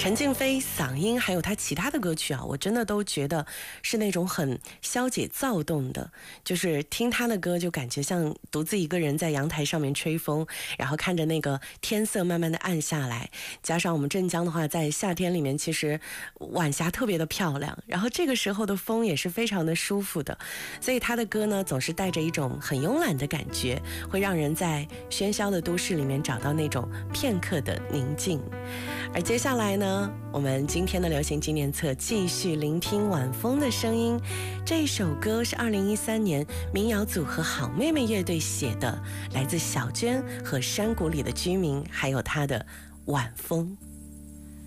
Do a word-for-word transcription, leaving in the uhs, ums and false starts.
陈静飞嗓音还有他其他的歌曲啊，我真的都觉得是那种很消解躁动的，就是听他的歌就感觉像独自一个人在阳台上面吹风，然后看着那个天色慢慢的暗下来，加上我们镇江的话在夏天里面其实晚霞特别的漂亮，然后这个时候的风也是非常的舒服的，所以他的歌呢总是带着一种很慵懒的感觉，会让人在喧嚣的都市里面找到那种片刻的宁静。而接下来呢，我们今天的流行纪念册继续聆听晚风的声音。这一首歌是二零一三年民谣组合好妹妹乐队写的，来自小娟和山谷里的居民，还有她的晚风。